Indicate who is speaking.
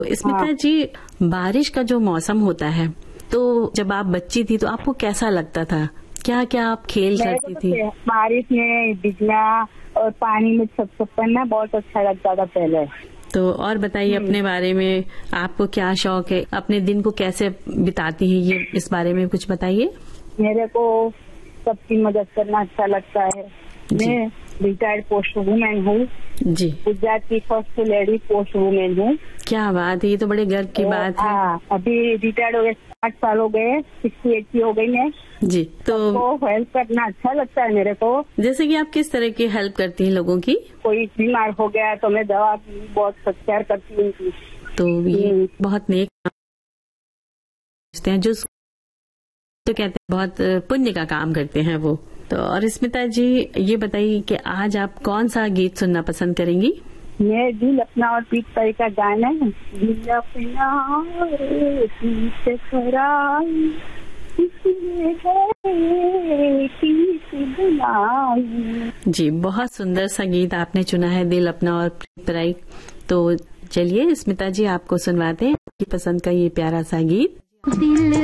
Speaker 1: स्मिता जी, बारिश का जो मौसम होता है, तो जब आप बच्ची थी तो आपको कैसा लगता था? क्या क्या आप खेल करती थी?
Speaker 2: बारिश में भीगना और पानी में सब पड़ना बहुत अच्छा लगता था पहले।
Speaker 1: तो और बताइए अपने बारे में, आपको क्या शौक है, अपने दिन को कैसे बिताती हैं, ये इस बारे में कुछ बताइए।
Speaker 2: मेरे को सबकी मदद करना अच्छा लगता है। मैं रिटायर्ड पोस्ट वुमेन हूँ
Speaker 1: जी,
Speaker 2: गुजरात की फर्स्ट लेडी पोस्ट वुमेन हूँ।
Speaker 1: क्या बात है, ये तो बड़े गर्व की बात है।
Speaker 2: अभी रिटायर्ड हो गए, 8 साल हो गए, 68 हो गई मैं
Speaker 1: जी। तो
Speaker 2: हेल्प करना अच्छा लगता है मेरे को।
Speaker 1: जैसे कि आप किस तरह की हेल्प करती हैं लोगों की?
Speaker 2: कोई बीमार हो गया तो मैं दवा की बहुत सत्कार करती हूँ उनकी।
Speaker 1: तो ये बहुत नेक हैं, जो तो कहते हैं बहुत पुण्य का काम करते हैं वो। तो और स्मिता जी, ये बताइए कि आज आप कौन सा गीत सुनना पसंद करेंगी?
Speaker 2: मैं दिल अपना और पीत परी का गाना है, दिल अपना पीत कराई,
Speaker 1: जी, बहुत सुंदर सा गीत आपने चुना है, दिल अपना और पीत पराई। तो चलिए स्मिता जी, आपको सुनवाते हैं आपकी पसंद का ये प्यारा सा गीत।